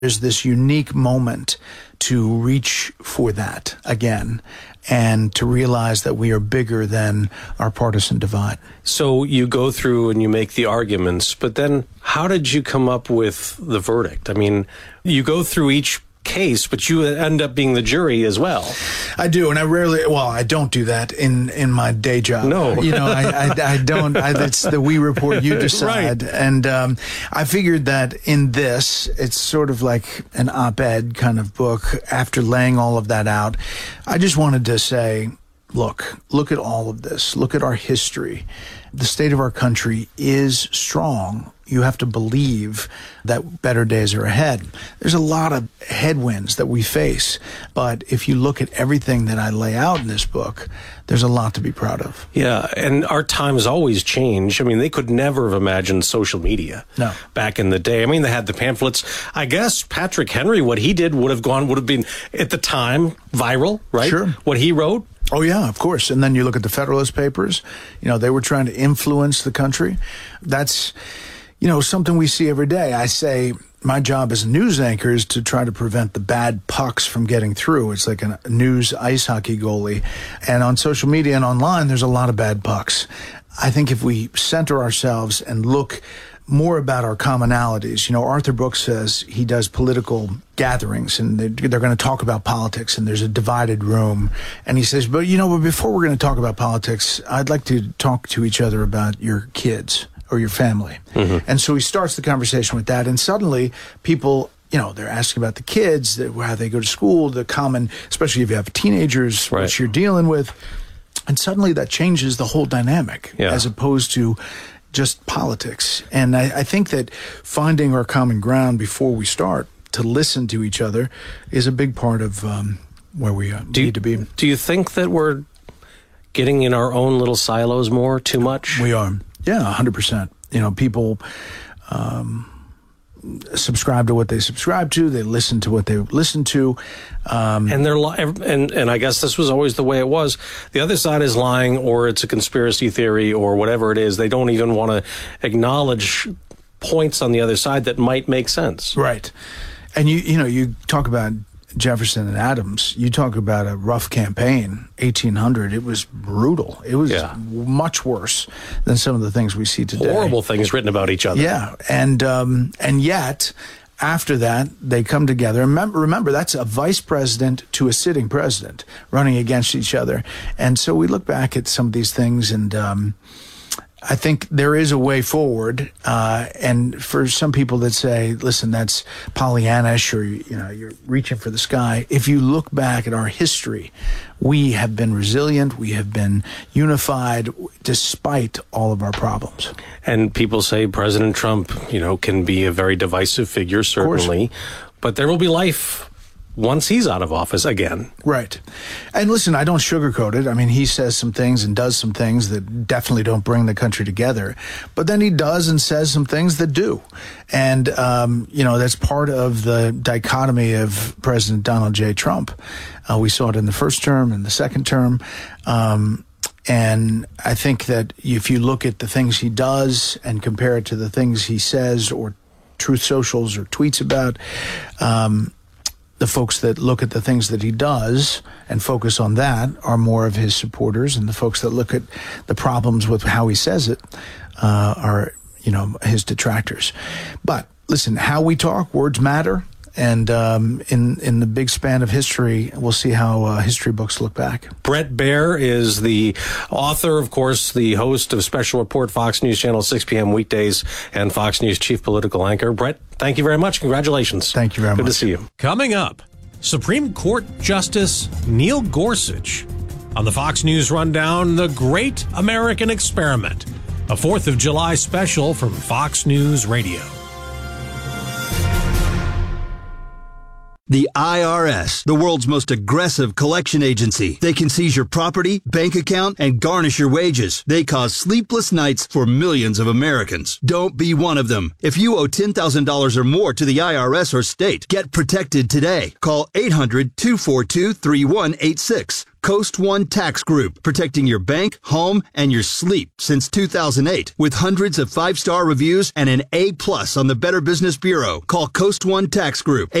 There's this unique moment to reach for that again and to realize that we are bigger than our partisan divide. So you go through and you make the arguments, but then how did you come up with the verdict? I mean, you go through each case, but you end up being the jury as well. I do, and I don't do that in my day job. No. I don't. It's the We Report, You Decide. Right. And I figured that in this, it's sort of like an op-ed kind of book. After laying all of that out, I just wanted to say, look at all of this. Look at our history. The state of our country is strong. You have to believe that better days are ahead. There's a lot of headwinds that we face, but if you look at everything that I lay out in this book, there's a lot to be proud of. Yeah, and our times always change. I mean, they could never have imagined social media back in the day. I mean, they had the pamphlets. I guess Patrick Henry, what he did would have been, at the time, viral, right? Sure. What he wrote. Oh, yeah, of course. And then you look at the Federalist Papers. They were trying to influence the country. That's, something we see every day. I say my job as a news anchor is to try to prevent the bad pucks from getting through. It's like a news ice hockey goalie. And on social media and online, there's a lot of bad pucks. I think if we center ourselves and look more about our commonalities. Arthur Brooks says he does political gatherings and they're going to talk about politics and there's a divided room. And he says, but before we're going to talk about politics, I'd like to talk to each other about your kids or your family. Mm-hmm. And so he starts the conversation with that. And suddenly people, they're asking about the kids, how they go to school, the common, especially if you have teenagers, right, which you're dealing with. And suddenly that changes the whole dynamic as opposed to just politics. And I think that finding our common ground before we start to listen to each other is a big part of where we need to be. Do you think that we're getting in our own little silos more too much? We are. Yeah, 100%. People subscribe to what they subscribe to. They listen to what they listen to. And they're and I guess this was always the way it was. The other side is lying, or it's a conspiracy theory, or whatever it is. They don't even want to acknowledge points on the other side that might make sense. Right. And you talk about Jefferson and Adams. You talk about a rough campaign, 1800. It was brutal. It was much worse than some of the things we see today. Horrible things written about each other. Yeah, and yet after that they come together. Remember, that's a vice president to a sitting president running against each other. And so we look back at some of these things, and I think there is a way forward, and for some people that say, listen, that's Pollyannish, or you're reaching for the sky. If you look back at our history, we have been resilient, we have been unified despite all of our problems. And people say President Trump, can be a very divisive figure, certainly, but there will be life once he's out of office again. Right. And listen, I don't sugarcoat it. I mean, he says some things and does some things that definitely don't bring the country together. But then he does and says some things that do. And, that's part of the dichotomy of President Donald J. Trump. We saw it in the first term and the second term. And I think that if you look at the things he does and compare it to the things he says or Truth Socials or tweets about, the folks that look at the things that he does and focus on that are more of his supporters, and the folks that look at the problems with how he says it are, his detractors. But listen, how we talk, words matter, and in the big span of history, we'll see how history books look back. Bret Baier is the author, of course, the host of Special Report, Fox News Channel, 6 p.m. weekdays, and Fox News chief political anchor. Bret, thank you very much. Congratulations. Thank you very much. Good to see you. Coming up, Supreme Court Justice Neil Gorsuch. On the Fox News Rundown, The Great American Experiment, a 4th of July special from Fox News Radio. The IRS, the world's most aggressive collection agency. They can seize your property, bank account, and garnish your wages. They cause sleepless nights for millions of Americans. Don't be one of them. If you owe $10,000 or more to the IRS or state, get protected today. Call 800-242-3186. Coast One Tax Group, protecting your bank, home, and your sleep since 2008. With hundreds of 5-star reviews and an A+ on the Better Business Bureau. Call Coast One Tax Group.